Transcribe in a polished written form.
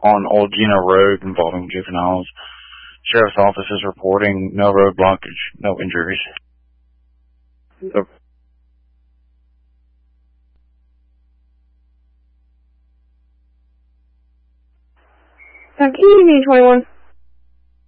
on Old Gina Road involving juveniles. Sheriff's office is reporting no road blockage, no injuries. Can you need 21?